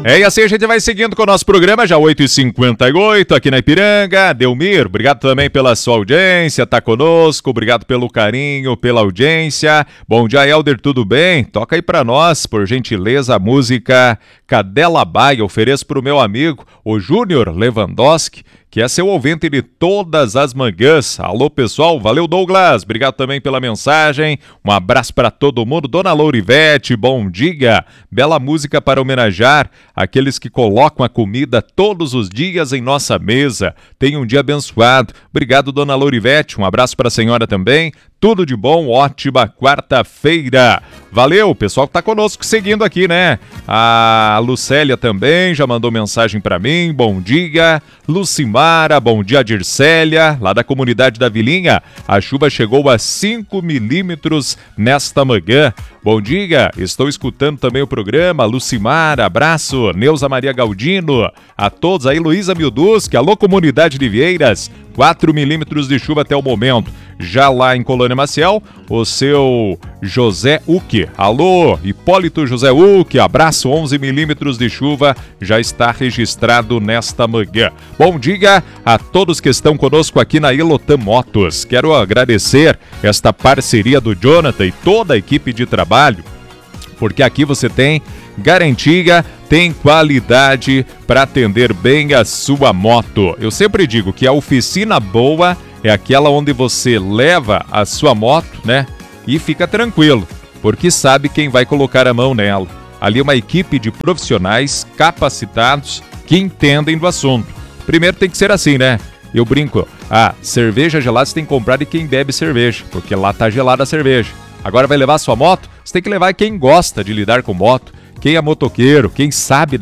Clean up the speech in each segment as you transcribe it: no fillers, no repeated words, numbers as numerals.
E assim a gente vai seguindo com o nosso programa, já 8h58 aqui na Ipiranga. Delmir, obrigado também pela sua audiência, tá conosco, obrigado pelo carinho, pela audiência. Bom dia, Helder, tudo bem? Toca aí pra nós, por gentileza, a música Cadela Baia. Ofereço pro meu amigo, o Júnior Lewandowski, que é seu ouvinte de todas as manhãs. Alô, pessoal, valeu, Douglas, obrigado também pela mensagem, um abraço para todo mundo. Dona Lourivete, bom dia, bela música para homenagear aqueles que colocam a comida todos os dias em nossa mesa. Tenha um dia abençoado. Obrigado, Dona Lourivete, um abraço para a senhora também. Tudo de bom, ótima quarta-feira. Valeu, pessoal que tá conosco seguindo aqui, né? A Lucélia também já mandou mensagem para mim, bom dia. Lucimara, bom dia, Dircélia, lá da comunidade da Vilinha. A chuva chegou a 5 milímetros nesta manhã. Bom dia, estou escutando também o programa. Lucimara, abraço. Neuza Maria Galdino, a todos aí. Luísa Milduski, alô, comunidade de Vieiras. 4 milímetros de chuva até o momento. Já lá em Colônia Maciel, o seu José Uque. Alô, Hipólito José Uque, abraço, 11 milímetros de chuva já está registrado nesta manhã. Bom dia a todos que estão conosco aqui na Elotam Motos. Quero agradecer esta parceria do Jonathan e toda a equipe de trabalho, porque aqui você tem garantia, tem qualidade para atender bem a sua moto. Eu sempre digo que a oficina boa é aquela onde você leva a sua moto, né? E fica tranquilo, porque sabe quem vai colocar a mão nela. Ali é uma equipe de profissionais capacitados que entendem do assunto. Primeiro tem que ser assim, né? Eu brinco, cerveja gelada você tem que comprar de quem bebe cerveja, porque lá tá gelada a cerveja. Agora vai levar a sua moto? Você tem que levar quem gosta de lidar com moto, quem é motoqueiro, quem sabe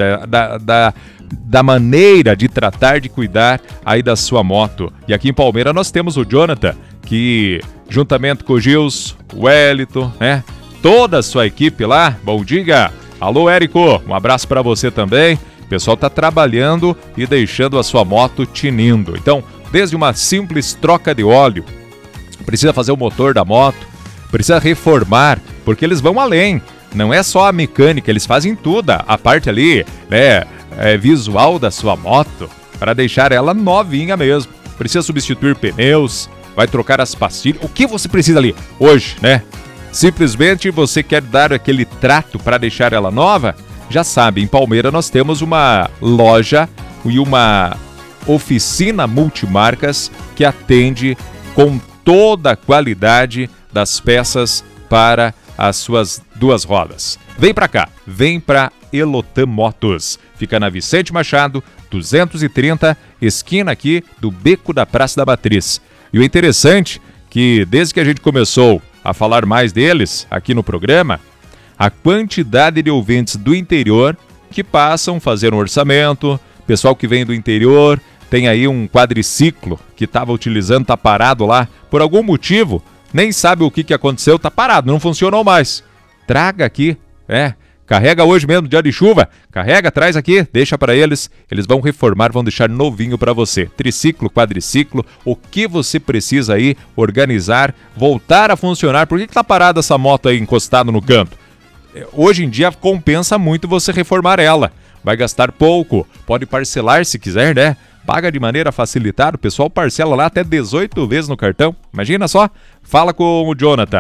da maneira de tratar, de cuidar aí da sua moto. E aqui em Palmeira nós temos o Jonathan, que juntamente com o Gils, o Wellington, né? Toda a sua equipe lá, bom dia. Alô, Érico, um abraço para você também. O pessoal tá trabalhando e deixando a sua moto tinindo. Então, desde uma simples troca de óleo, precisa fazer o motor da moto, precisa reformar, porque eles vão além. Não é só a mecânica, eles fazem tudo, a parte ali, né, visual da sua moto, para deixar ela novinha mesmo. Precisa substituir pneus, vai trocar as pastilhas, o que você precisa ali hoje, né? Simplesmente você quer dar aquele trato para deixar ela nova? Já sabe, em Palmeira nós temos uma loja e uma oficina multimarcas que atende com toda a qualidade das peças para as suas duas rodas. Vem pra cá, vem pra Elotam Motos. Fica na Vicente Machado, 230, esquina aqui do Beco da Praça da Matriz. E o interessante que desde que a gente começou a falar mais deles aqui no programa, a quantidade de ouvintes do interior que passam, fazer um orçamento, pessoal que vem do interior, tem aí um quadriciclo que estava utilizando, está parado lá por algum motivo, nem sabe o que aconteceu, tá parado, não funcionou mais. Traga aqui, carrega hoje mesmo, dia de chuva, carrega, traz aqui, deixa para eles vão reformar, vão deixar novinho para você. Triciclo, quadriciclo, o que você precisa aí organizar, voltar a funcionar. Por que tá parada essa moto aí encostada no canto? Hoje em dia compensa muito você reformar ela. Vai gastar pouco, pode parcelar se quiser, né? Paga de maneira facilitada, o pessoal parcela lá até 18 vezes no cartão. Imagina só, fala com o Jonathan,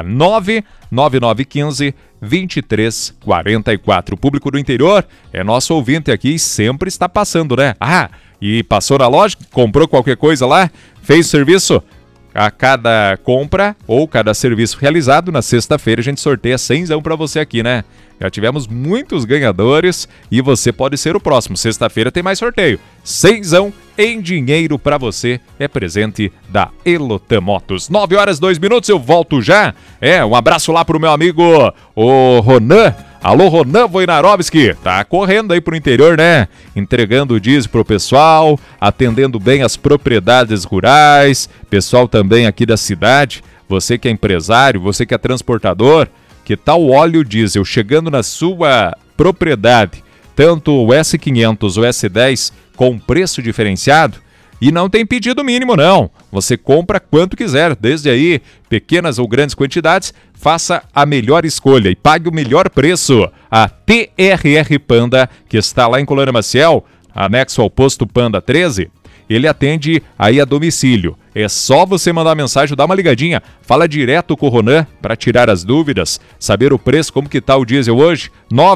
99915-2344. O público do interior é nosso ouvinte aqui e sempre está passando, né? E passou na loja, comprou qualquer coisa lá, fez o serviço. A cada compra ou cada serviço realizado, na sexta-feira a gente sorteia 100 para você aqui, né? Já tivemos muitos ganhadores e você pode ser o próximo. Sexta-feira tem mais sorteio. 100 em dinheiro para você. É presente da Elotam Motos. 9h02, eu volto já. Um abraço lá pro meu amigo, o Ronan. Alô, Ronan Wojnarowski, tá correndo aí pro interior, né? Entregando o diesel pro pessoal, atendendo bem as propriedades rurais, pessoal também aqui da cidade. Você que é empresário, você que é transportador, que tal o óleo diesel chegando na sua propriedade, tanto o S500 ou o S10 com preço diferenciado? E não tem pedido mínimo, não. Você compra quanto quiser, desde aí, pequenas ou grandes quantidades, faça a melhor escolha e pague o melhor preço. A TRR Panda, que está lá em Colônia Maciel, anexo ao posto Panda 13, ele atende aí a domicílio. É só você mandar mensagem, dar uma ligadinha, fala direto com o Ronan para tirar as dúvidas, saber o preço, como que tá o diesel hoje,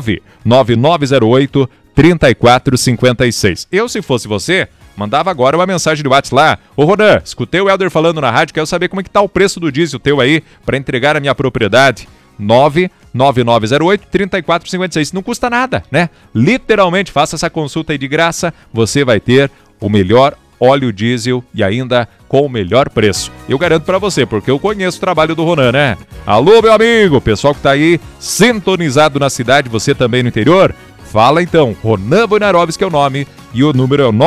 99908-3456. Eu, se fosse você, mandava agora uma mensagem de WhatsApp lá. Ô Ronan, escutei o Helder falando na rádio, quero saber como é que tá o preço do diesel teu aí para entregar a minha propriedade. 99908-3456. Não custa nada, né? Literalmente, faça essa consulta aí de graça, você vai ter o melhor óleo diesel e ainda com o melhor preço. Eu garanto pra você, porque eu conheço o trabalho do Ronan, né? Alô, meu amigo, pessoal que tá aí sintonizado na cidade, você também no interior, fala então, Ronan Bonarovski é o nome e o número é o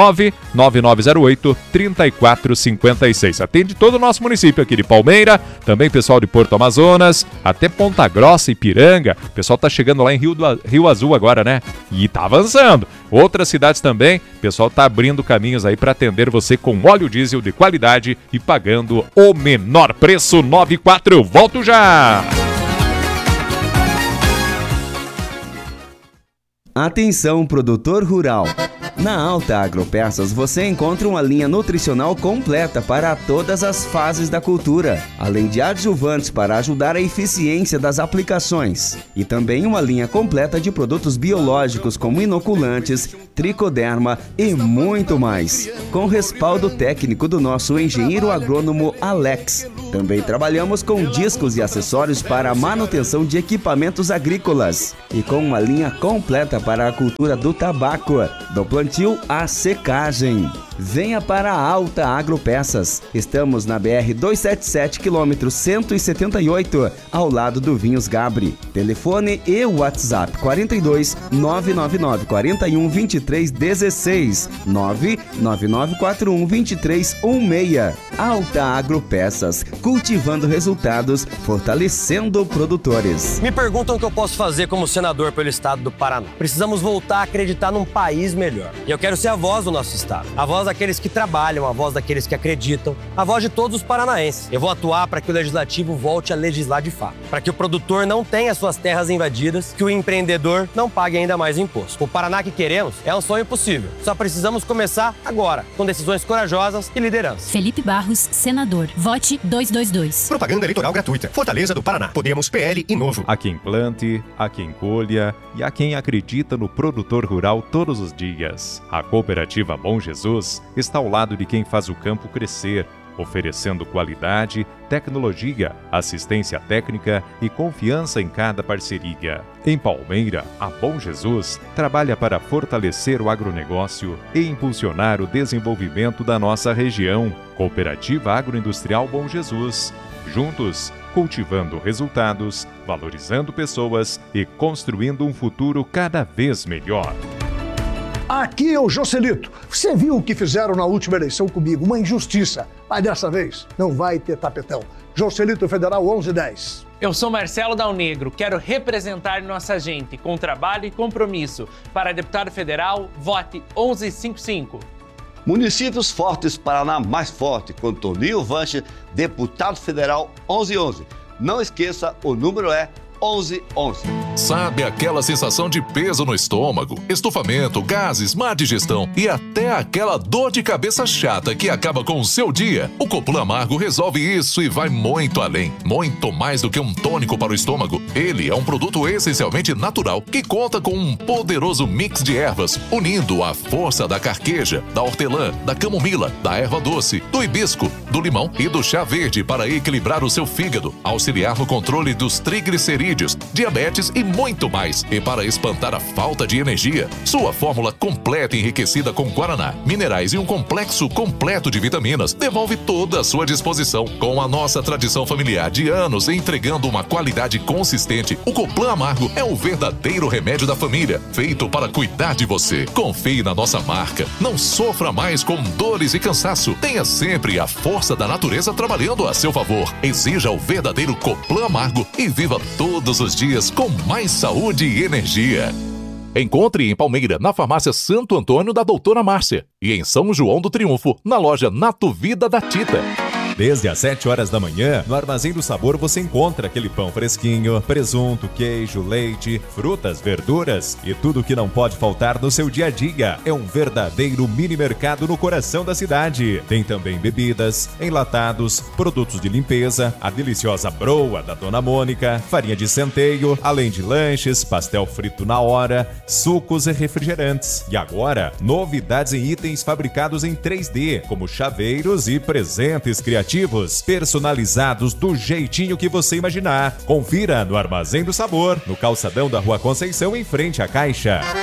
99908-3456. Atende todo o nosso município aqui de Palmeira, também pessoal de Porto Amazonas, até Ponta Grossa e Piranga. O pessoal tá chegando lá em Rio Azul agora, né? E tá avançando. Outras cidades também, o pessoal tá abrindo caminhos aí para atender você com óleo diesel de qualidade e pagando o menor preço. 94, volto já! Atenção, produtor rural! Na Alta Agropeças você encontra uma linha nutricional completa para todas as fases da cultura, além de adjuvantes para ajudar a eficiência das aplicações. E também uma linha completa de produtos biológicos como inoculantes, tricoderma e muito mais, com respaldo técnico do nosso engenheiro agrônomo Alex. Também trabalhamos com discos e acessórios para a manutenção de equipamentos agrícolas e com uma linha completa para a cultura do tabaco, do plantio à secagem. Venha para a Alta Agropeças. Estamos na BR 277, quilômetro 178, ao lado do Vinhos Gabri. Telefone e WhatsApp 42 999 41 23 16 999 41 23 16. Alta Agropeças, cultivando resultados, fortalecendo produtores. Me perguntam o que eu posso fazer como senador pelo estado do Paraná. Precisamos voltar a acreditar num país melhor. E eu quero ser a voz do nosso estado. A voz daqueles que trabalham, a voz daqueles que acreditam, a voz de todos os paranaenses. Eu vou atuar para que o legislativo volte a legislar de fato, para que o produtor não tenha suas terras invadidas, que o empreendedor não pague ainda mais imposto. O Paraná que queremos é um sonho possível. Só precisamos começar agora, com decisões corajosas e liderança. Felipe Barros, senador. Vote 222. Propaganda eleitoral gratuita. Fortaleza do Paraná. Podemos, PL e Novo. Há quem plante, há quem colha e há quem acredita no produtor rural todos os dias. A Cooperativa Bom Jesus está ao lado de quem faz o campo crescer, oferecendo qualidade, tecnologia, assistência técnica e confiança em cada parceria. Em Palmeira, a Bom Jesus trabalha para fortalecer o agronegócio e impulsionar o desenvolvimento da nossa região. Cooperativa Agroindustrial Bom Jesus. Juntos, cultivando resultados, valorizando pessoas e construindo um futuro cada vez melhor. Aqui é o Joselito. Você viu o que fizeram na última eleição comigo? Uma injustiça. Mas dessa vez não vai ter tapetão. Joselito Federal 1110. Eu sou Marcelo Dal Negro, quero representar nossa gente com trabalho e compromisso. Para deputado federal, vote 1155. Municípios Fortes, Paraná mais forte, com Toninho Vanche, deputado federal 1111. Não esqueça, o número é 1111. Sabe aquela sensação de peso no estômago, estufamento, gases, má digestão e até aquela dor de cabeça chata que acaba com o seu dia? O Coplan Amargo resolve isso e vai muito além. Muito mais do que um tônico para o estômago. Ele é um produto essencialmente natural que conta com um poderoso mix de ervas, unindo a força da carqueja, da hortelã, da camomila, da erva doce, do hibisco, do limão e do chá verde para equilibrar o seu fígado, auxiliar no controle dos triglicerídeos, diabetes e muito mais. E para espantar a falta de energia, sua fórmula completa enriquecida com guaraná, minerais e um complexo completo de vitaminas devolve toda a sua disposição. Com a nossa tradição familiar de anos entregando uma qualidade consistente, o Coplan Amargo é o verdadeiro remédio da família, feito para cuidar de você. Confie na nossa marca. Não sofra mais com dores e cansaço. Tenha sempre a força da natureza trabalhando a seu favor. Exija o verdadeiro Coplan Amargo e viva todos os dias com mais saúde e energia. Encontre em Palmeira, na farmácia Santo Antônio da Doutora Márcia. E em São João do Triunfo, na loja Nato Vida da Tita. Desde as 7 horas da manhã, no Armazém do Sabor você encontra aquele pão fresquinho, presunto, queijo, leite, frutas, verduras e tudo que não pode faltar no seu dia a dia. É um verdadeiro mini mercado no coração da cidade. Tem também bebidas, enlatados, produtos de limpeza, a deliciosa broa da Dona Mônica, farinha de centeio, além de lanches, pastel frito na hora, sucos e refrigerantes. E agora, novidades em itens fabricados em 3D, como chaveiros e presentes criativos personalizados do jeitinho que você imaginar. Confira no Armazém do Sabor, no calçadão da Rua Conceição, em frente à Caixa.